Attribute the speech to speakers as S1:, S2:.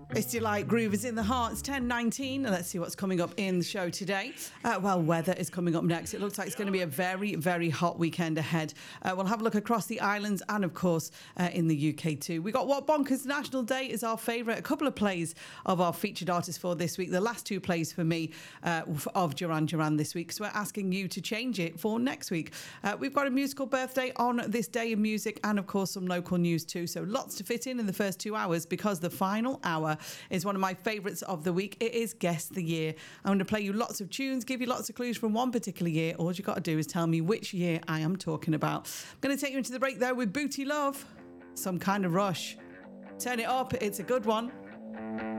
S1: It's Delight Groove is in the heart. It's 10:19. Let's see what's coming up in the show today. Weather is coming up next. It looks like it's going to be a very, very hot weekend ahead. We'll have a look across the islands and, of course, in the UK too. We got What Bonkers National Day is our favourite. A couple of plays of our featured artists for this week. The last two plays for me of Duran Duran this week. So we're asking you to change it for next week. We've got a musical birthday on this day in music and, of course, some local news too. So lots to fit in the first 2 hours because the final hour is one of my favourites of the week. It is Guess the Year. I'm going to play you lots of tunes, give you lots of clues from one particular year. All you got to do is tell me which year I am talking about. I'm going to take you into the break there with Booty Love, Some Kind of Rush. Turn it up, it's a good one.